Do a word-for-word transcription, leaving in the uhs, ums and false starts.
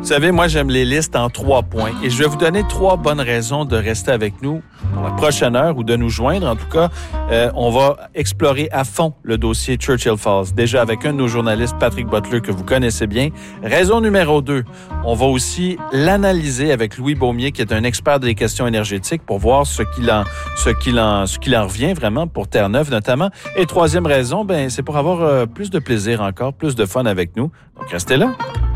savez, moi, j'aime les listes en trois points. Et je vais vous donner trois bonnes raisons de rester avec nous pour la prochaine heure ou de nous joindre. En tout cas, euh, on va explorer à fond le dossier Churchill Falls. Déjà avec un de nos journalistes, Patrick Butler, que vous connaissez bien. Raison numéro deux, on va aussi l'analyser avec Louis Beaumier, qui est un expert des questions énergétiques, pour voir ce qu'il en, ce qu'il en, ce qu'il en revient vraiment pour Terre-Neuve notamment. Et troisième raison, ben, c'est pour avoir euh, plus de plaisir encore, plus de fun avec nous. Donc, restez là.